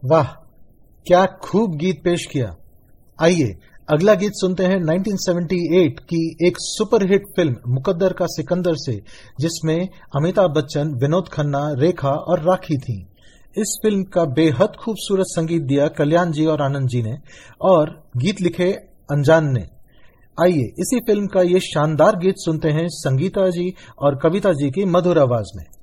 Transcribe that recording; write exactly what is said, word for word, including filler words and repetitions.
वाह, क्या खूब गीत पेश किया। आइए अगला गीत सुनते हैं उन्नीस सौ अठहत्तर की एक सुपरहिट फिल्म मुकद्दर का सिकंदर से, जिसमें अमिताभ बच्चन, विनोद खन्ना, रेखा और राखी थी। इस फिल्म का बेहद खूबसूरत संगीत दिया कल्याण जी और आनंद जी ने, और गीत लिखे अनजान ने। आइए इसी फिल्म का ये शानदार गीत सुनते हैं संगीता जी और कविता जी की मधुर आवाज में।